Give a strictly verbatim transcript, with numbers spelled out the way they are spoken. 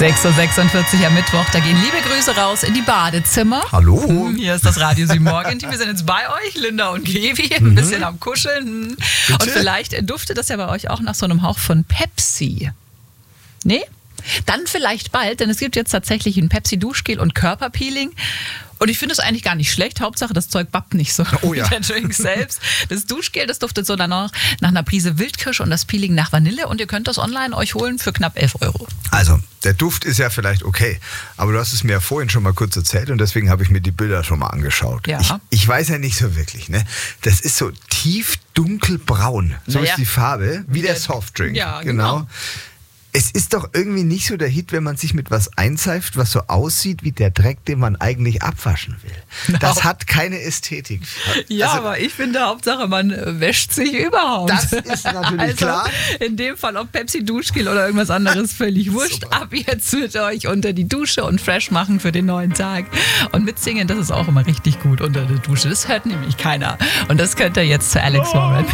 sechs Uhr sechsundvierzig am Mittwoch, da gehen liebe Grüße raus in die Badezimmer. Hallo. Hier ist das Radio sieben Morgen. Wir sind jetzt bei euch, Linda und Gevi, ein bisschen am Kuscheln. Und vielleicht duftet das ja bei euch auch nach so einem Hauch von Pepsi. Nee? Dann vielleicht bald, denn es gibt jetzt tatsächlich ein Pepsi-Duschgel und Körperpeeling. Und ich finde es eigentlich gar nicht schlecht. Hauptsache, das Zeug bappt nicht so oh ja. wie der Drink selbst. Das Duschgel, das duftet so danach nach einer Prise Wildkirsche und das Peeling nach Vanille. Und ihr könnt das online euch holen für knapp elf Euro. Also, der Duft ist ja vielleicht okay. Aber du hast es mir ja vorhin schon mal kurz erzählt und deswegen habe ich mir die Bilder schon mal angeschaut. Ja. Ich, ich weiß ja nicht so wirklich, ne? Das ist so tief dunkelbraun. So Naja. ist die Farbe, wie der Der- Softdrink. Ja, genau. genau. Es ist doch irgendwie nicht so der Hit, wenn man sich mit was einseift, was so aussieht wie der Dreck, den man eigentlich abwaschen will. Das No. hat keine Ästhetik. Ja, Also, aber ich finde, Hauptsache, man äh, wäscht sich überhaupt. Das ist natürlich also, klar. In dem Fall, ob Pepsi Duschgel oder irgendwas anderes, völlig wurscht. Super. Ab jetzt mit euch unter die Dusche und fresh machen für den neuen Tag. Und mitsingen, das ist auch immer richtig gut unter der Dusche. Das hört nämlich keiner. Und das könnt ihr jetzt zu Alex Warren.